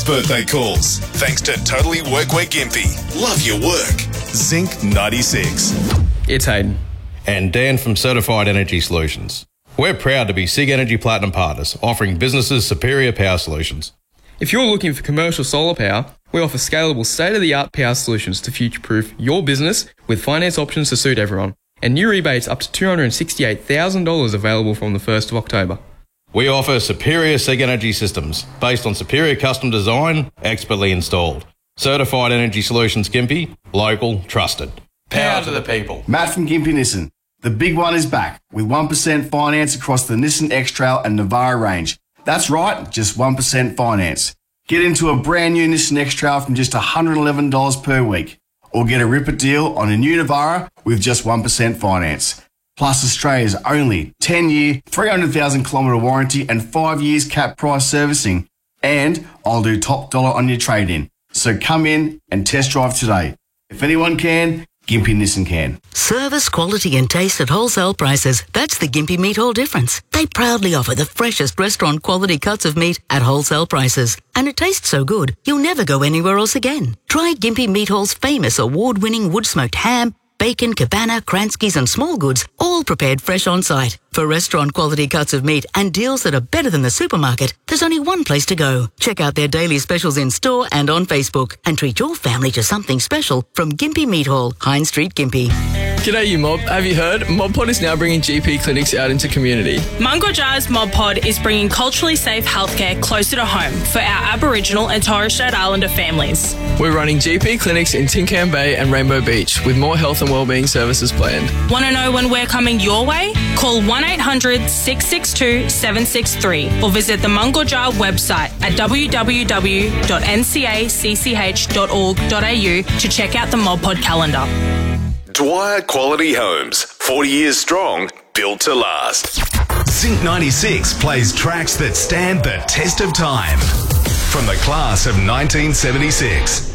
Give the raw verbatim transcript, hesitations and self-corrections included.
Rob's birthday calls. Thanks to Totally Workwear Gympie. Love your work. Zinc ninety-six. It's Hayden. And Dan from Certified Energy Solutions. We're proud to be SIG Energy Platinum partners, offering businesses superior power solutions. If you're looking for commercial solar power, we offer scalable state-of-the-art power solutions to future-proof your business with finance options to suit everyone. And new rebates up to two hundred sixty-eight thousand dollars available from the first of October. We offer superior SIG Energy systems based on superior custom design, expertly installed. Certified Energy Solutions Gympie, local, trusted. Power to the people. Matt from Gympie Nissan. The big one is back with one percent finance across the Nissan X-Trail and Navara range. That's right, just one percent finance. Get into a brand new Nissan X-Trail from just one hundred eleven dollars per week. Or get a ripper deal on a new Navara with just one percent finance. Plus Australia's only ten-year, three hundred thousand kilometre warranty and five years cap price servicing. And I'll do top dollar on your trade-in. So come in and test drive today. If anyone can, Gympie Nissan can. Service, quality and taste at wholesale prices. That's the Gympie Meat Hall difference. They proudly offer the freshest restaurant quality cuts of meat at wholesale prices. And it tastes so good, you'll never go anywhere else again. Try Gympie Meat Hall's famous award-winning wood-smoked ham, bacon, cabana, Kranskis and small goods, all prepared fresh on site. For restaurant quality cuts of meat and deals that are better than the supermarket, there's only one place to go. Check out their daily specials in store and on Facebook and treat your family to something special from Gympie Meat Hall, Hines Street, Gympie. G'day you mob. Have you heard? MobPod is now bringing G P clinics out into community. Mungo Jars MobPod is bringing culturally safe healthcare closer to home for our Aboriginal and Torres Strait Islander families. We're running G P clinics in Tincan Bay and Rainbow Beach with more health and wellbeing services planned. Want to know when we're coming your way? Call one eight hundred six six two seven six three or visit the Mungo Jar website at w w w dot n c a c c h dot org dot a u to check out the MobPod calendar. Dwyer Quality Homes. forty years strong, built to last. Zinc ninety-six plays tracks that stand the test of time. From the class of nineteen seventy-six.